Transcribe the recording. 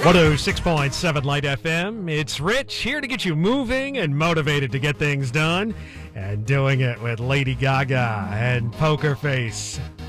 106.7 Light FM. It's Rich here to get you moving and motivated to get things done. And doing it with Lady Gaga and Poker Face.